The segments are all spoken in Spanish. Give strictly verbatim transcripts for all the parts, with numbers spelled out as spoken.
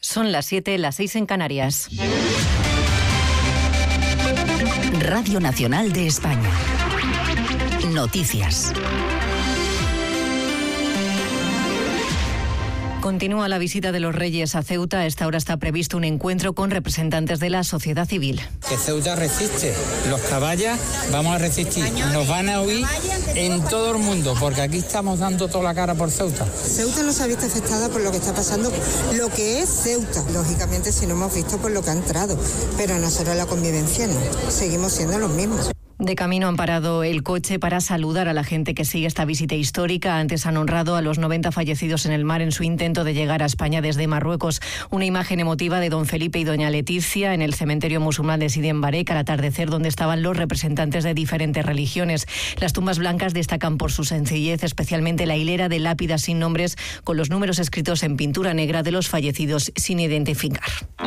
Son las siete, las seis en Canarias. Radio Nacional de España. Noticias. Continúa la visita de los Reyes a Ceuta. A esta hora está previsto un encuentro con representantes de la sociedad civil. Que Ceuta resiste. Los caballas vamos a resistir. Nos van a oír en todo el mundo, porque aquí estamos dando toda la cara por Ceuta. Ceuta no se ha visto afectada por lo que está pasando, lo que es Ceuta. Lógicamente, si no hemos visto por lo que ha entrado, pero nosotros la convivencia no. Seguimos siendo los mismos. De camino han parado el coche para saludar a la gente que sigue esta visita histórica. Antes han honrado a los noventa fallecidos en el mar en su intento de llegar a España desde Marruecos. Una imagen emotiva de don Felipe y doña Leticia en el cementerio musulmán de Sidi Embarek al atardecer, donde estaban los representantes de diferentes religiones. Las tumbas blancas destacan por su sencillez, especialmente la hilera de lápidas sin nombres con los números escritos en pintura negra de los fallecidos sin identificar.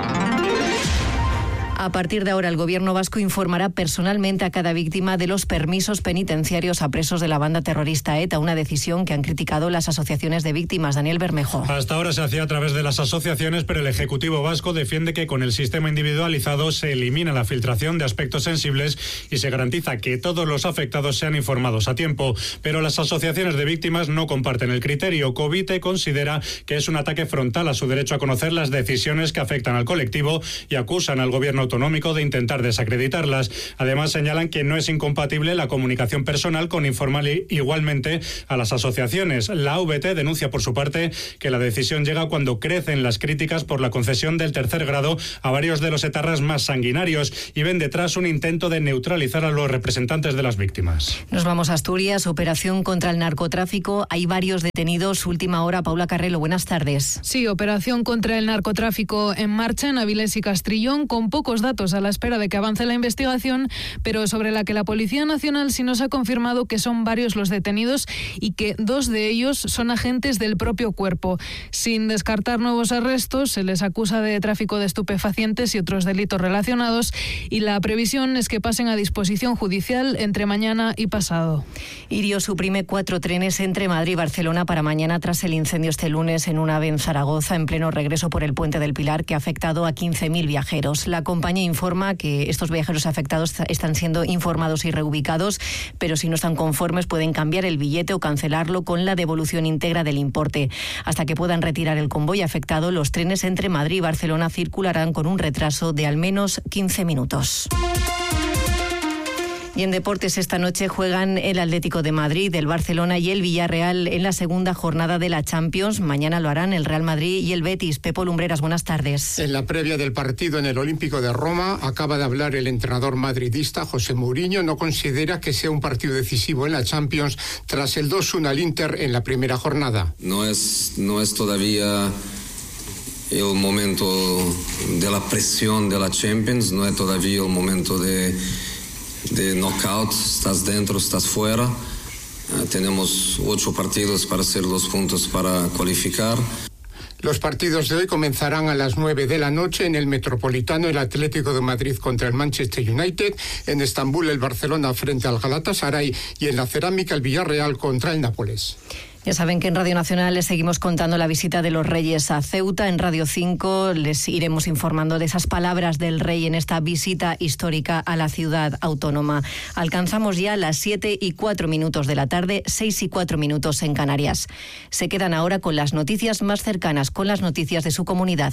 A partir de ahora, el Gobierno vasco informará personalmente a cada víctima de los permisos penitenciarios a presos de la banda terrorista ETA, una decisión que han criticado las asociaciones de víctimas. Daniel Bermejo. Hasta ahora se hacía a través de las asociaciones, pero el Ejecutivo vasco defiende que con el sistema individualizado se elimina la filtración de aspectos sensibles y se garantiza que todos los afectados sean informados a tiempo. Pero las asociaciones de víctimas no comparten el criterio. Covite considera que es un ataque frontal a su derecho a conocer las decisiones que afectan al colectivo y acusan al Gobierno autonómico de intentar desacreditarlas. Además, señalan que no es incompatible la comunicación personal con informar igualmente a las asociaciones. La A V T denuncia por su parte que la decisión llega cuando crecen las críticas por la concesión del tercer grado a varios de los etarras más sanguinarios y ven detrás un intento de neutralizar a los representantes de las víctimas. Nos vamos a Asturias. Operación contra el narcotráfico. Hay varios detenidos. Última hora, Paula Carrelo. Buenas tardes. Sí, operación contra el narcotráfico en marcha en Avilés y Castrillón, con pocos datos a la espera de que avance la investigación, pero sobre la que la Policía Nacional sí nos ha confirmado que son varios los detenidos y que dos de ellos son agentes del propio cuerpo. Sin descartar nuevos arrestos, se les acusa de tráfico de estupefacientes y otros delitos relacionados, y la previsión es que pasen a disposición judicial entre mañana y pasado. Irio suprime cuatro trenes entre Madrid y Barcelona para mañana tras el incendio este lunes en una ave en Zaragoza en pleno regreso por el Puente del Pilar, que ha afectado a quince mil viajeros. La compañía informa que estos viajeros afectados están siendo informados y reubicados, pero si no están conformes pueden cambiar el billete o cancelarlo con la devolución íntegra del importe. Hasta que puedan retirar el convoy afectado, los trenes entre Madrid y Barcelona circularán con un retraso de al menos quince minutos. Y en deportes, esta noche juegan el Atlético de Madrid, el Barcelona y el Villarreal en la segunda jornada de la Champions. Mañana lo harán el Real Madrid y el Betis. Pepo Lumbreras, buenas tardes. En la previa del partido en el Olímpico de Roma, acaba de hablar el entrenador madridista José Mourinho. No considera que sea un partido decisivo en la Champions tras el dos uno al Inter en la primera jornada. No es, no es todavía el momento de la presión de la Champions, no es todavía el momento de... de knockout, estás dentro, estás fuera. Uh, tenemos ocho partidos para hacer los puntos para cualificar. Los partidos de hoy comenzarán a las nueve de la noche. En el Metropolitano, el Atlético de Madrid contra el Manchester United. En Estambul, el Barcelona frente al Galatasaray. Y en la Cerámica, el Villarreal contra el Nápoles. Ya saben que en Radio Nacional les seguimos contando la visita de los Reyes a Ceuta. En Radio cinco les iremos informando de esas palabras del Rey en esta visita histórica a la ciudad autónoma. Alcanzamos ya las siete y cuatro minutos de la tarde, seis y cuatro minutos en Canarias. Se quedan ahora con las noticias más cercanas, con las noticias de su comunidad.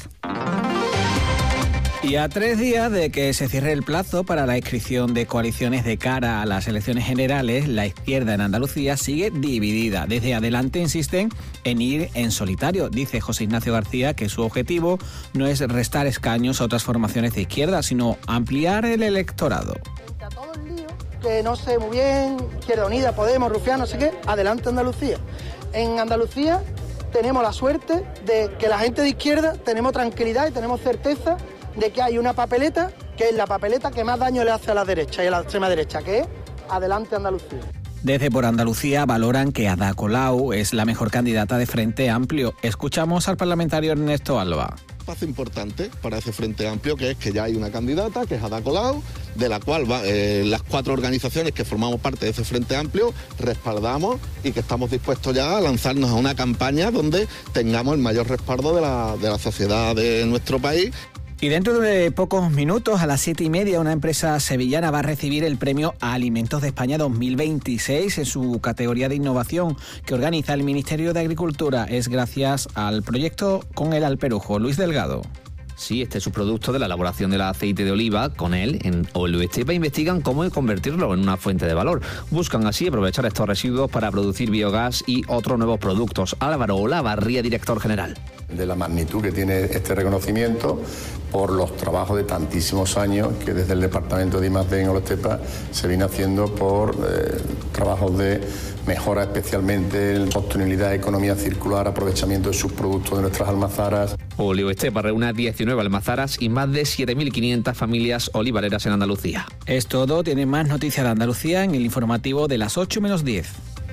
Y a tres días de que se cierre el plazo para la inscripción de coaliciones de cara a las elecciones generales, la izquierda en Andalucía sigue dividida. Desde Adelante insisten en ir en solitario. Dice José Ignacio García que su objetivo no es restar escaños a otras formaciones de izquierda, sino ampliar el electorado. Está todo el lío, que no sé muy bien, Izquierda Unida, Podemos, Rufián, no sé qué, Adelante Andalucía. En Andalucía tenemos la suerte de que la gente de izquierda tenemos tranquilidad y tenemos certeza de que hay una papeleta, que es la papeleta que más daño le hace a la derecha y a la extrema derecha, que es Adelante Andalucía. Desde Por Andalucía valoran que Ada Colau es la mejor candidata de Frente Amplio. Escuchamos al parlamentario Ernesto Alba. paso importante para ese Frente Amplio, que es que ya hay una candidata, que es Ada Colau, de la cual va, eh, las cuatro organizaciones que formamos parte de ese Frente Amplio respaldamos y que estamos dispuestos ya a lanzarnos a una campaña donde tengamos el mayor respaldo de la, de la sociedad de nuestro país. Y dentro de pocos minutos, a las siete y media, una empresa sevillana va a recibir el premio a Alimentos de España dos mil veintiséis en su categoría de innovación que organiza el Ministerio de Agricultura. Es gracias al proyecto Con el Alperujo. Luis Delgado. Sí, este es su producto de la elaboración del aceite de oliva. Con él, en Oluestepa, investigan cómo convertirlo en una fuente de valor. Buscan así aprovechar estos residuos para producir biogás y otros nuevos productos. Álvaro Olavarría, director general. De la magnitud que tiene este reconocimiento por los trabajos de tantísimos años que desde el Departamento de I más D en Oluestepa se viene haciendo por eh, trabajos de mejora, especialmente en sostenibilidad, economía circular, aprovechamiento de subproductos de nuestras almazaras. Oluestepa reúne a diecinueve almazaras y más de siete mil quinientas familias olivareras en Andalucía. Es todo. Tiene más noticias de Andalucía en el informativo de las ocho menos diez.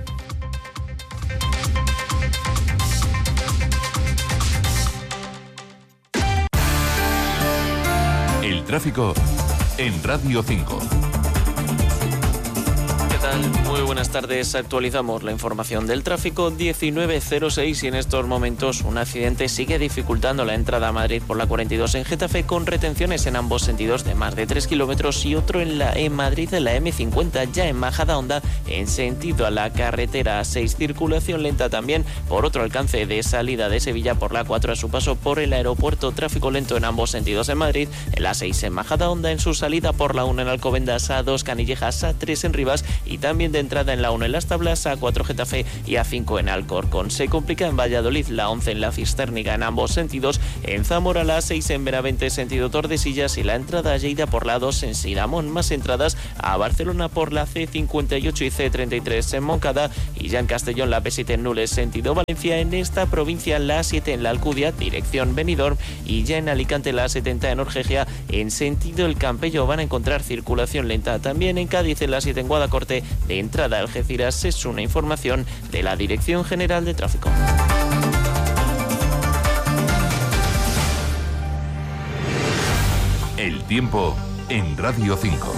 El tráfico en Radio cinco. Muy buenas tardes, actualizamos la información del tráfico. Diecinueve cero seis y en estos momentos un accidente sigue dificultando la entrada a Madrid por la cuarenta y dos en Getafe, con retenciones en ambos sentidos de más de tres kilómetros, y otro en la en Madrid en la eme cincuenta ya en Majadahonda en sentido a la carretera A seis, circulación lenta también por otro alcance de salida de Sevilla por la cuatro a su paso por el aeropuerto, tráfico lento en ambos sentidos en Madrid, en la A seis en Majadahonda en su salida por la uno en Alcobendas, A dos Canillejas, A tres en Rivas y también de entrada en la uno en Las Tablas, A cuatro Getafe y A cinco en Alcorcón. Se complica en Valladolid la once en la Cistérniga en ambos sentidos, en Zamora la A seis en Benavente sentido Tordesillas y la entrada a Lleida por la dos en Sidamón. Más entradas a Barcelona por la ce cincuenta y ocho y ce treinta y tres en Moncada, y ya en Castellón la pe siete en Nules sentido Valencia. En esta provincia la A siete en la Alcudia dirección Benidorm, y ya en Alicante la A setenta en Orgegia en sentido El Campello van a encontrar circulación lenta. También en Cádiz en la siete en Guadacorte de entrada a Algeciras. Es una información de la Dirección General de Tráfico. El tiempo en Radio cinco.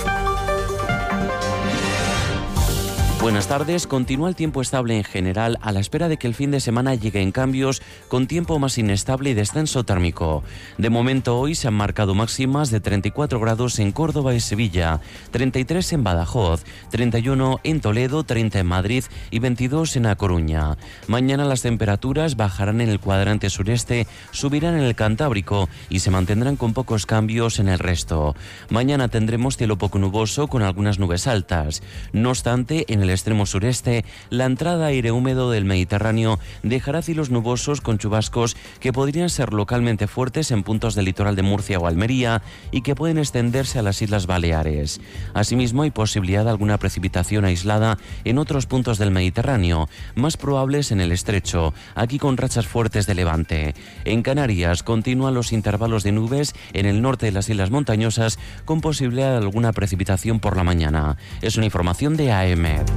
Buenas tardes. Continúa el tiempo estable en general a la espera de que el fin de semana llegue en cambios, con tiempo más inestable y descenso térmico. De momento hoy se han marcado máximas de treinta y cuatro grados en Córdoba y Sevilla, treinta y tres en Badajoz, treinta y uno en Toledo, treinta en Madrid y veintidós en A Coruña. Mañana las temperaturas bajarán en el cuadrante sureste, subirán en el Cantábrico y se mantendrán con pocos cambios en el resto. Mañana tendremos cielo poco nuboso con algunas nubes altas. No obstante, en el extremo sureste, la entrada a aire húmedo del Mediterráneo dejará cielos nubosos con chubascos que podrían ser localmente fuertes en puntos del litoral de Murcia o Almería y que pueden extenderse a las Islas Baleares. Asimismo, hay posibilidad de alguna precipitación aislada en otros puntos del Mediterráneo, más probables en el estrecho, aquí con rachas fuertes de levante. En Canarias continúan los intervalos de nubes en el norte de las islas montañosas, con posibilidad de alguna precipitación por la mañana. Es una información de A E M E D.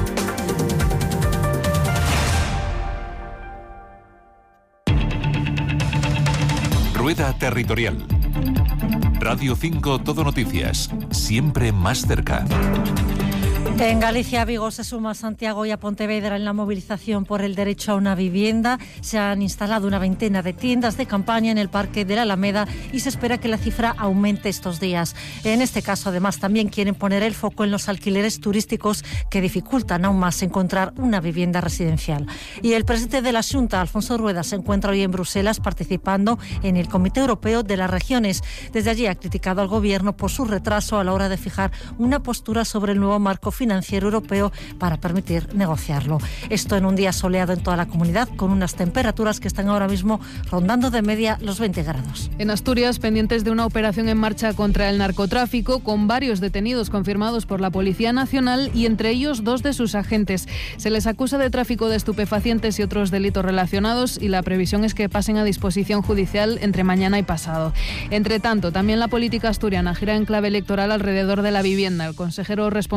Rueda Territorial. Radio cinco Todo Noticias, siempre más cerca. En Galicia, Vigo se suma a Santiago y a Pontevedra en la movilización por el derecho a una vivienda. Se han instalado una veintena de tiendas de campaña en el Parque de la Alameda y se espera que la cifra aumente estos días. En este caso, además, también quieren poner el foco en los alquileres turísticos que dificultan aún más encontrar una vivienda residencial. Y el presidente de la Xunta, Alfonso Rueda, se encuentra hoy en Bruselas participando en el Comité Europeo de las Regiones. Desde allí ha criticado al Gobierno por su retraso a la hora de fijar una postura sobre el nuevo marco financiero financiero europeo para permitir negociarlo. Esto en un día soleado en toda la comunidad, con unas temperaturas que están ahora mismo rondando de media los veinte grados. En Asturias, pendientes de una operación en marcha contra el narcotráfico, con varios detenidos confirmados por la Policía Nacional y entre ellos dos de sus agentes. Se les acusa de tráfico de estupefacientes y otros delitos relacionados, y la previsión es que pasen a disposición judicial entre mañana y pasado. Entre tanto, también la política asturiana gira en clave electoral alrededor de la vivienda. El consejero responsable de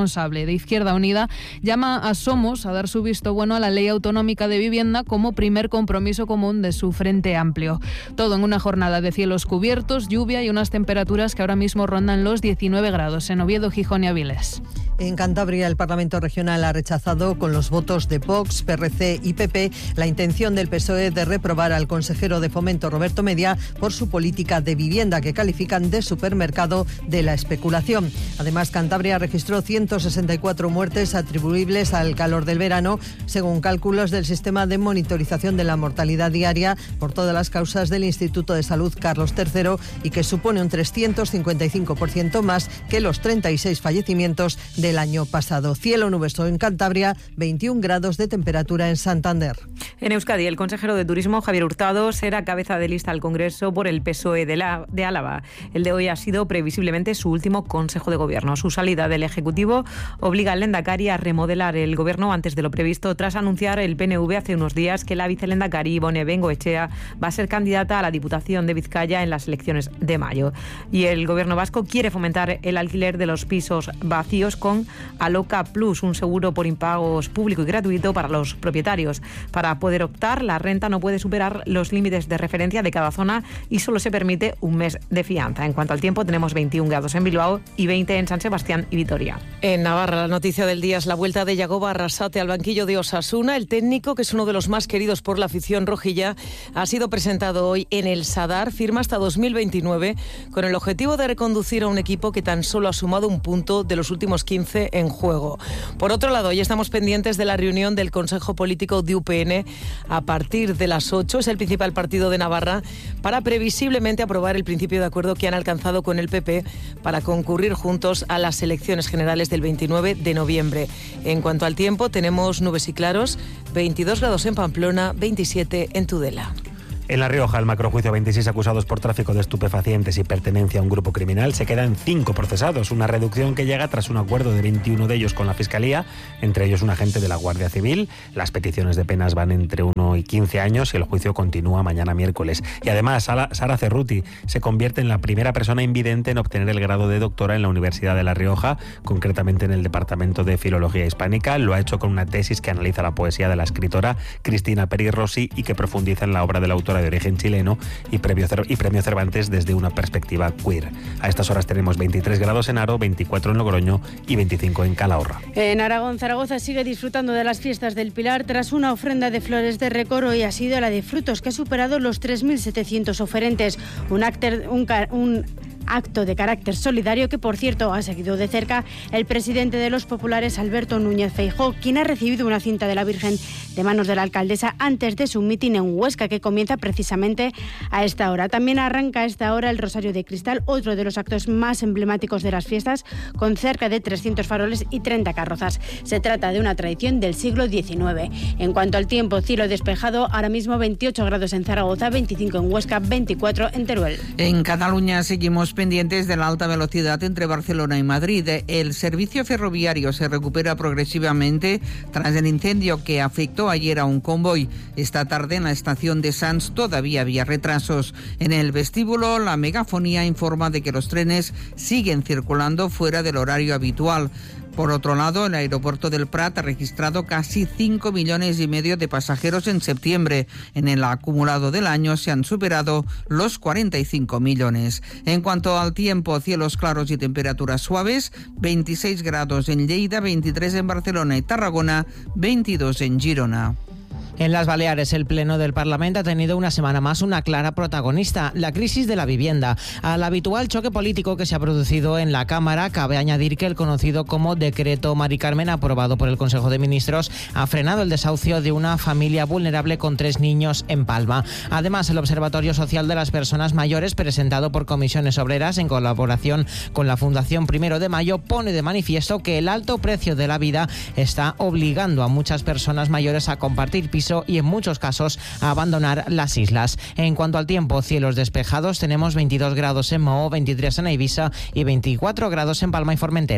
de Izquierda Unida, llama a Somos a dar su visto bueno a la Ley Autonómica de Vivienda como primer compromiso común de su Frente Amplio. Todo en una jornada de cielos cubiertos, lluvia y unas temperaturas que ahora mismo rondan los diecinueve grados en Oviedo, Gijón y Avilés. En Cantabria, el Parlamento Regional ha rechazado con los votos de Vox, P R C y P P la intención del P S O E de reprobar al consejero de Fomento, Roberto Media, por su política de vivienda, que califican de supermercado de la especulación. Además, Cantabria registró ciento sesenta y cuatro muertes atribuibles al calor del verano, según cálculos del sistema de monitorización de la mortalidad diaria por todas las causas del Instituto de Salud Carlos tercero, y que supone un trescientos cincuenta y cinco por ciento más que los treinta y seis fallecimientos del año pasado. Cielo nuboso en Cantabria, veintiún grados de temperatura en Santander. En Euskadi, el consejero de Turismo, Javier Hurtado, será cabeza de lista al Congreso por el P S O E de, la, de Álava. El de hoy ha sido previsiblemente su último Consejo de Gobierno. Su salida del Ejecutivo obliga al Lehendakari a remodelar el Gobierno antes de lo previsto, tras anunciar el P N V hace unos días que la vicelehendakari Ibone Bengoechea va a ser candidata a la Diputación de Vizcaya en las elecciones de mayo. Y el Gobierno vasco quiere fomentar el alquiler de los pisos vacíos con Aloca Plus, un seguro por impagos público y gratuito para los propietarios. Para poder optar, la renta no puede superar los límites de referencia de cada zona y solo se permite un mes de fianza. En cuanto al tiempo, tenemos veintiún grados en Bilbao y veinte en San Sebastián y Vitoria. En Navarra, la noticia del día es la vuelta de Yagoba Arrasate al banquillo de Osasuna. El técnico, que es uno de los más queridos por la afición rojilla, ha sido presentado hoy en el Sadar. Firma hasta dos mil veintinueve con el objetivo de reconducir a un equipo que tan solo ha sumado un punto de los últimos quince en juego. Por otro lado, hoy estamos pendientes de la reunión del Consejo Político de U P N a partir de las ocho. Es el principal partido de Navarra para previsiblemente aprobar el principio de acuerdo que han alcanzado con el P P para concurrir juntos a las elecciones generales del veintinueve de noviembre. En cuanto al tiempo, tenemos nubes y claros, veintidós grados en Pamplona, veintisiete en Tudela. En La Rioja, el macrojuicio, veintiséis acusados por tráfico de estupefacientes y pertenencia a un grupo criminal, se quedan cinco procesados, una reducción que llega tras un acuerdo de veintiuno de ellos con la Fiscalía, entre ellos un agente de la Guardia Civil. Las peticiones de penas van entre uno y quince años y el juicio continúa mañana miércoles. Y además, Sara Cerruti se convierte en la primera persona invidente en obtener el grado de doctora en la Universidad de La Rioja, concretamente en el Departamento de Filología Hispánica. Lo ha hecho con una tesis que analiza la poesía de la escritora Cristina Peri Rossi y que profundiza en la obra de la autora de origen chileno y premio, y premio Cervantes desde una perspectiva queer. A estas horas tenemos veintitrés grados en Aro, veinticuatro en Logroño y veinticinco en Calahorra. En Aragón, Zaragoza sigue disfrutando de las fiestas del Pilar tras una ofrenda de flores de Recoro, y ha sido la de frutos, que ha superado los tres mil setecientos oferentes. Un, acter, un, un acto de carácter solidario que, por cierto, ha seguido de cerca el presidente de los populares, Alberto Núñez Feijóo, quien ha recibido una cinta de la Virgen de manos de la alcaldesa antes de su mitin en Huesca, que comienza precisamente a esta hora. También arranca a esta hora el Rosario de Cristal, otro de los actos más emblemáticos de las fiestas, con cerca de trescientos faroles y treinta carrozas. Se trata de una tradición del siglo diecinueve. En cuanto al tiempo, cielo despejado, ahora mismo veintiocho grados en Zaragoza, veinticinco en Huesca, veinticuatro en Teruel. En Cataluña seguimos pendientes de la alta velocidad entre Barcelona y Madrid. El servicio ferroviario se recupera progresivamente tras el incendio que afectó ayer a un convoy. Esta tarde en la estación de Sants todavía había retrasos. En el vestíbulo, la megafonía informa de que los trenes siguen circulando fuera del horario habitual. Por otro lado, el aeropuerto del Prat ha registrado casi cinco millones y medio de pasajeros en septiembre. En el acumulado del año se han superado los cuarenta y cinco millones. En cuanto al tiempo, cielos claros y temperaturas suaves, veintiséis grados en Lleida, veintitrés en Barcelona y Tarragona, veintidós en Girona. En las Baleares, el Pleno del Parlamento ha tenido una semana más una clara protagonista, la crisis de la vivienda. Al habitual choque político que se ha producido en la Cámara, cabe añadir que el conocido como Decreto Mari Carmen, aprobado por el Consejo de Ministros, ha frenado el desahucio de una familia vulnerable con tres niños en Palma. Además, el Observatorio Social de las Personas Mayores, presentado por Comisiones Obreras en colaboración con la Fundación Primero de Mayo, pone de manifiesto que el alto precio de la vida está obligando a muchas personas mayores a compartir pisos y en muchos casos a abandonar las islas. En cuanto al tiempo, cielos despejados, tenemos veintidós grados en Moho, veintitrés en Eivissa y veinticuatro grados en Palma y Formentera.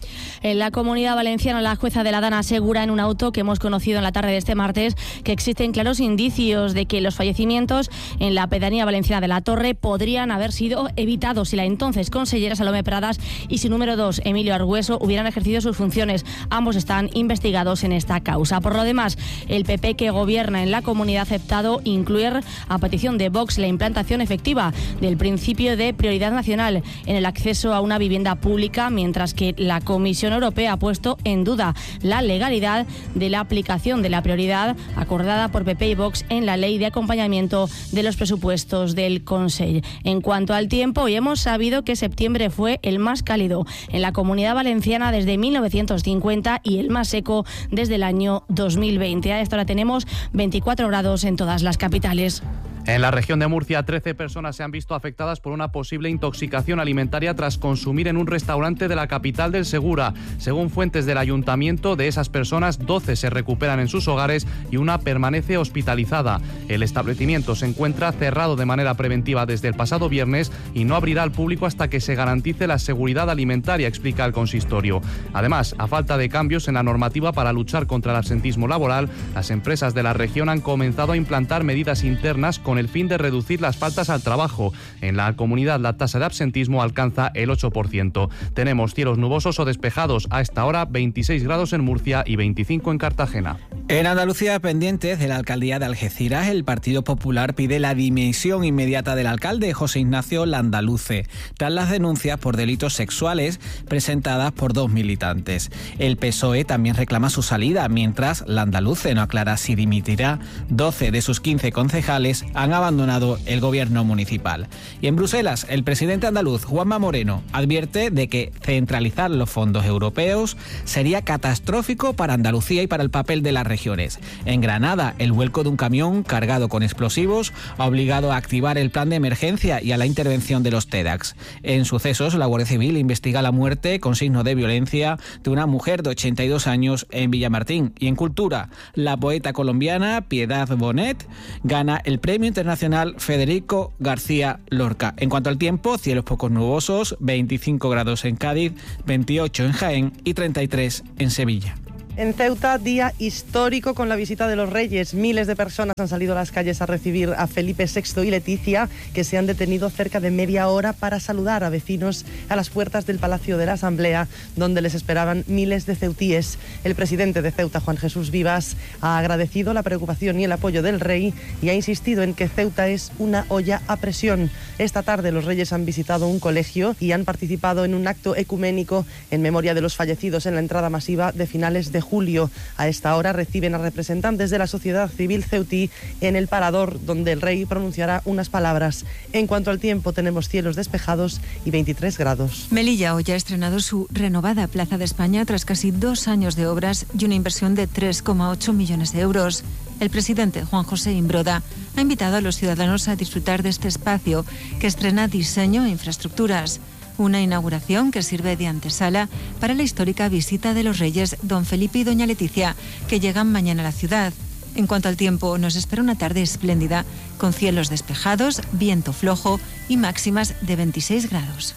En la Comunidad Valenciana, la jueza de la Dana asegura en un auto que hemos conocido en la tarde de este martes que existen claros indicios de que los fallecimientos en la pedanía valenciana de La Torre podrían haber sido evitados si la entonces consellera Salomé Pradas y su número dos, Emilio Argüeso, hubieran ejercido sus funciones. Ambos están investigados en esta causa. Por lo demás, el P P que gobierna en la comunidad ha aceptado incluir, a petición de Vox, la implantación efectiva del principio de prioridad nacional en el acceso a una vivienda pública, mientras que la Comisión Europea ha puesto en duda la legalidad de la aplicación de la prioridad acordada por P P y Vox en la ley de acompañamiento de los presupuestos del Consell. En cuanto al tiempo, hoy hemos sabido que septiembre fue el más cálido en la Comunidad Valenciana desde mil novecientos cincuenta y el más seco desde el año dos mil veinte. A esta hora tenemos veinticuatro grados en todas las capitales. En la región de Murcia, trece personas se han visto afectadas por una posible intoxicación alimentaria tras consumir en un restaurante de la capital del Segura. Según fuentes del ayuntamiento, de esas personas, doce se recuperan en sus hogares y una permanece hospitalizada. El establecimiento se encuentra cerrado de manera preventiva desde el pasado viernes y no abrirá al público hasta que se garantice la seguridad alimentaria, explica el consistorio. Además, a falta de cambios en la normativa para luchar contra el absentismo laboral, las empresas de la región han comenzado a implantar medidas internas con el fin de reducir las faltas al trabajo. En la comunidad la tasa de absentismo alcanza el ocho por ciento. Tenemos cielos nubosos o despejados. A esta hora veintiséis grados en Murcia y veinticinco en Cartagena. En Andalucía, pendientes de la alcaldía de Algeciras, el Partido Popular pide la dimisión inmediata del alcalde José Ignacio Landaluce, tras las denuncias por delitos sexuales presentadas por dos militantes. El P S O E también reclama su salida, mientras Landaluce no aclara si dimitirá. doce de sus quince concejales han abandonado el gobierno municipal. Y en Bruselas, el presidente andaluz, Juanma Moreno, advierte de que centralizar los fondos europeos sería catastrófico para Andalucía y para el papel de las regiones. En Granada, el vuelco de un camión cargado con explosivos ha obligado a activar el plan de emergencia y a la intervención de los TEDx. En sucesos, la Guardia Civil investiga la muerte con signo de violencia de una mujer de ochenta y dos años en Villamartín. Y en cultura, la poeta colombiana Piedad Bonet gana el premio internacional Federico García Lorca. En cuanto al tiempo, cielos poco nubosos, veinticinco grados en Cádiz, veintiocho en Jaén y treinta y tres en Sevilla. En Ceuta, día histórico con la visita de los Reyes. Miles de personas han salido a las calles a recibir a Felipe sexto y Leticia, que se han detenido cerca de media hora para saludar a vecinos a las puertas del Palacio de la Asamblea, donde les esperaban miles de ceutíes. El presidente de Ceuta, Juan Jesús Vivas, ha agradecido la preocupación y el apoyo del rey y ha insistido en que Ceuta es una olla a presión. Esta tarde los Reyes han visitado un colegio y han participado en un acto ecuménico en memoria de los fallecidos en la entrada masiva de finales de julio. A esta hora reciben a representantes de la sociedad civil ceutí en el Parador, donde el rey pronunciará unas palabras. En cuanto al tiempo, tenemos cielos despejados y veintitrés grados. Melilla hoy ha estrenado su renovada Plaza de España tras casi dos años de obras y una inversión de tres coma ocho millones de euros. El presidente Juan José Imbroda ha invitado a los ciudadanos a disfrutar de este espacio que estrena diseño e infraestructuras. Una inauguración que sirve de antesala para la histórica visita de los reyes Don Felipe y Doña Leticia, que llegan mañana a la ciudad. En cuanto al tiempo, nos espera una tarde espléndida, con cielos despejados, viento flojo y máximas de veintiséis grados.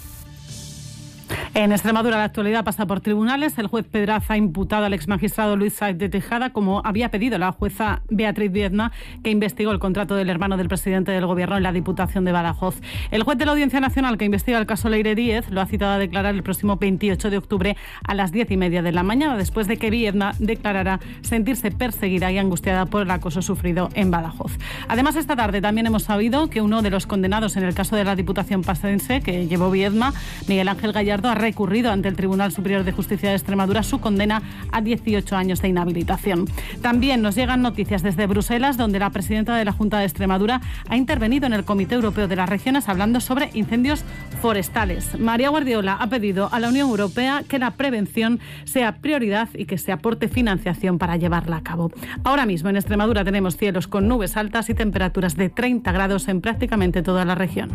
En Extremadura, la actualidad pasa por tribunales. El juez Pedraza ha imputado al exmagistrado Luis Sáez de Tejada, como había pedido la jueza Beatriz Viedma, que investigó el contrato del hermano del presidente del Gobierno en la Diputación de Badajoz. El juez de la Audiencia Nacional, que investiga el caso Leire Díez, lo ha citado a declarar el próximo veintiocho de octubre a las diez y media de la mañana, después de que Viedma declarara sentirse perseguida y angustiada por el acoso sufrido en Badajoz. Además, esta tarde también hemos sabido que uno de los condenados en el caso de la Diputación pacense, que llevó Viedma, Miguel Ángel Gallardo, ha recurrido ante el Tribunal Superior de Justicia de Extremadura su condena a dieciocho años de inhabilitación. También nos llegan noticias desde Bruselas, donde la presidenta de la Junta de Extremadura ha intervenido en el Comité Europeo de las Regiones hablando sobre incendios forestales. María Guardiola ha pedido a la Unión Europea que la prevención sea prioridad y que se aporte financiación para llevarla a cabo. Ahora mismo en Extremadura tenemos cielos con nubes altas y temperaturas de treinta grados en prácticamente toda la región.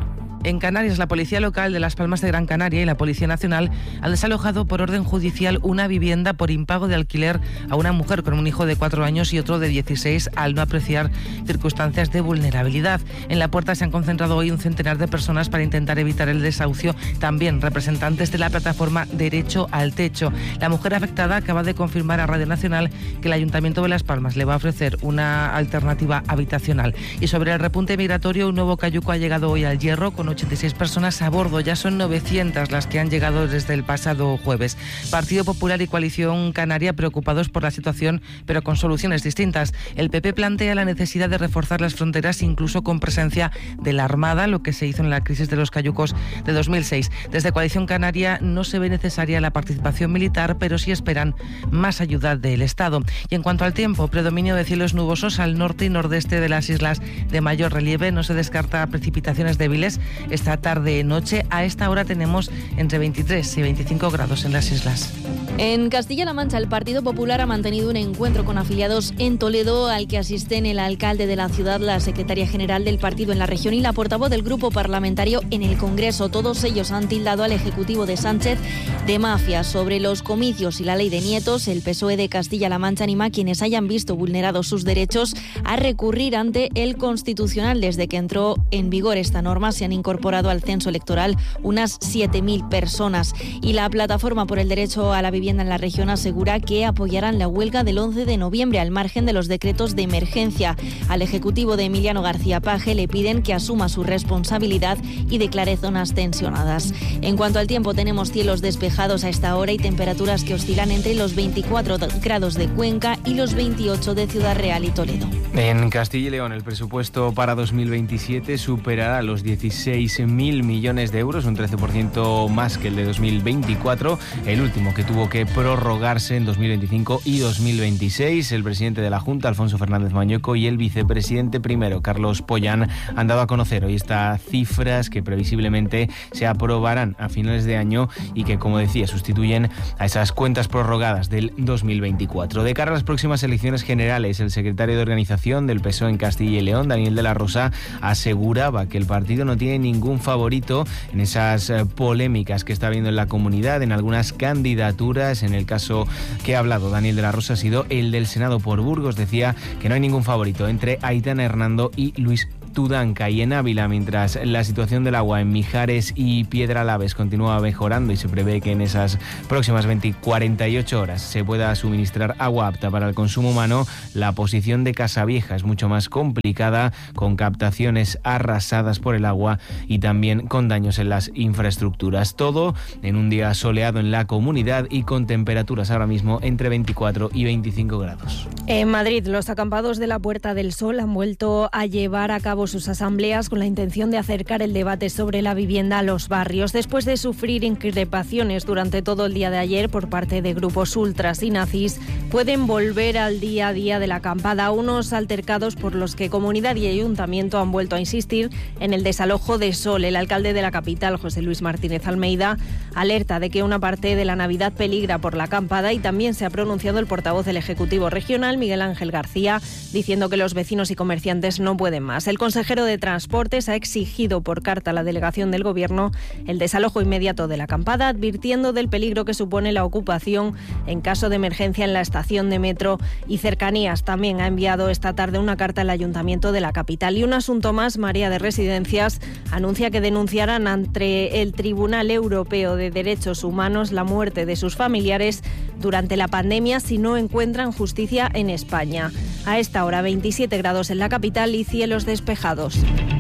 En Canarias, la Policía Local de Las Palmas de Gran Canaria y la Policía Nacional han desalojado por orden judicial una vivienda por impago de alquiler a una mujer con un hijo de cuatro años y otro de dieciséis al no apreciar circunstancias de vulnerabilidad. En la puerta se han concentrado hoy un centenar de personas para intentar evitar el desahucio, también representantes de la plataforma Derecho al Techo. La mujer afectada acaba de confirmar a Radio Nacional que el Ayuntamiento de Las Palmas le va a ofrecer una alternativa habitacional. Y sobre el repunte migratorio, un nuevo cayuco ha llegado hoy al Hierro con ochenta y seis personas a bordo. Ya son novecientas las que han llegado desde el pasado jueves. Partido Popular y Coalición Canaria preocupados por la situación, pero con soluciones distintas. El P P plantea la necesidad de reforzar las fronteras, incluso con presencia de la Armada, lo que se hizo en la crisis de los cayucos de dos mil seis. Desde Coalición Canaria no se ve necesaria la participación militar, pero sí esperan más ayuda del Estado. Y en cuanto al tiempo, predominio de cielos nubosos al norte y nordeste de las islas de mayor relieve. No se descarta precipitaciones débiles esta tarde-noche. A esta hora tenemos entre veintitrés y veinticinco grados en las islas. En Castilla-La Mancha, el Partido Popular ha mantenido un encuentro con afiliados en Toledo al que asisten el alcalde de la ciudad, la secretaria general del partido en la región y la portavoz del grupo parlamentario en el Congreso. Todos ellos han tildado al Ejecutivo de Sánchez de mafia. Sobre los comicios y la ley de nietos, el P S O E de Castilla-La Mancha anima a quienes hayan visto vulnerados sus derechos a recurrir ante el Constitucional. Desde que entró en vigor esta norma se han incorporado al censo electoral unas siete mil personas. Y la Plataforma por el Derecho a la Vivienda en la región asegura que apoyarán la huelga del once de noviembre al margen de los decretos de emergencia. Al Ejecutivo de Emiliano García Paje le piden que asuma su responsabilidad y declare zonas tensionadas. En cuanto al tiempo, tenemos cielos despejados a esta hora y temperaturas que oscilan entre los veinticuatro grados de Cuenca y los veintiocho de Ciudad Real y Toledo. En Castilla y León, el presupuesto para dos mil veintisiete superará los dieciséis mil millones de euros, un trece por ciento más que el de dos mil veinticuatro, el último que tuvo que prorrogarse en dos mil veinticinco y dos mil veintiséis. El presidente de la Junta, Alfonso Fernández Mañueco, y el vicepresidente primero, Carlos Pollán, han dado a conocer hoy estas cifras que previsiblemente se aprobarán a finales de año y que, como decía, sustituyen a esas cuentas prorrogadas del dos mil veinticuatro. De cara a las próximas elecciones generales, el secretario de Organización del P S O E en Castilla y León, Daniel de la Rosa, aseguraba que el partido no tiene ningún favorito en esas polémicas que está habiendo en la comunidad, en algunas candidaturas. En el caso que ha hablado Daniel de la Rosa ha sido el del Senado por Burgos. Decía que no hay ningún favorito entre Aitana Hernando y Luis Tudanca. Y en Ávila, mientras la situación del agua en Mijares y Piedralaves continúa mejorando y se prevé que en esas próximas veinte, cuarenta y ocho horas se pueda suministrar agua apta para el consumo humano, la posición de Casavieja es mucho más complicada, con captaciones arrasadas por el agua y también con daños en las infraestructuras. Todo en un día soleado en la comunidad y con temperaturas ahora mismo entre veinticuatro y veinticinco grados. En Madrid, los acampados de la Puerta del Sol han vuelto a llevar a cabo sus asambleas con la intención de acercar el debate sobre la vivienda a los barrios. Después de sufrir increpaciones durante todo el día de ayer por parte de grupos ultras y nazis, pueden volver al día a día de la acampada, unos altercados por los que Comunidad y Ayuntamiento han vuelto a insistir en el desalojo de Sol. El alcalde de la capital, José Luis Martínez Almeida, alerta de que una parte de la Navidad peligra por la acampada, y también se ha pronunciado el portavoz del Ejecutivo Regional, Miguel Ángel García, diciendo que los vecinos y comerciantes no pueden más. El El consejero de Transportes ha exigido por carta a la delegación del Gobierno el desalojo inmediato de la acampada, advirtiendo del peligro que supone la ocupación en caso de emergencia en la estación de metro y cercanías. También ha enviado esta tarde una carta al Ayuntamiento de la capital. Y un asunto más, María de Residencias anuncia que denunciarán ante el Tribunal Europeo de Derechos Humanos la muerte de sus familiares durante la pandemia si no encuentran justicia en España. A esta hora veintisiete grados en la capital y cielos despejados.